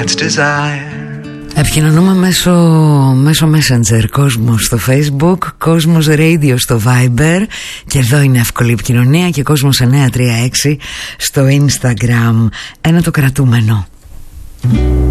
that's desire. Επικοινωνούμε μέσω Messenger, Κόσμος στο Facebook, Κόσμος Radio στο Viber, και εδώ είναι εύκολη επικοινωνία, και Κόσμος 936 στο Instagram. Ένα το κρατούμενο.